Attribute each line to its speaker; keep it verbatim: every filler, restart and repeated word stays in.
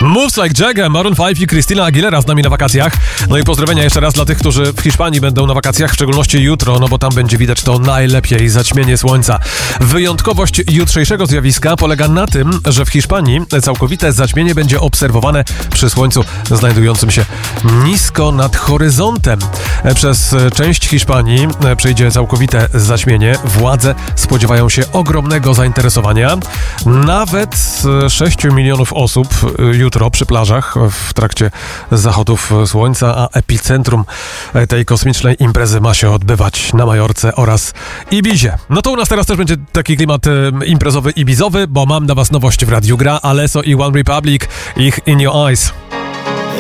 Speaker 1: Moves Like Jagger, Maroon pięć i Christina Aguilera z nami na wakacjach. No i pozdrowienia jeszcze raz dla tych, którzy w Hiszpanii będą na wakacjach, w szczególności jutro, no bo tam będzie widać to najlepiej, zaćmienie słońca. Wyjątkowość jutrzejszego zjawiska polega na tym, że w Hiszpanii całkowite zaćmienie będzie obserwowane przy słońcu znajdującym się nisko nad horyzontem. Przez część Hiszpanii przejdzie całkowite zaćmienie. Władze spodziewają się ogromnego zainteresowania. Nawet sześć milionów osób jutro przy plażach w trakcie zachodów słońca, a epicentrum tej kosmicznej imprezy ma się odbywać na Majorce oraz Ibizie. No to u nas teraz też będzie taki klimat imprezowy, ibizowy, bo mam dla was nowość w Radiu Gra, Alesso i One Republic, ich In Your Eyes.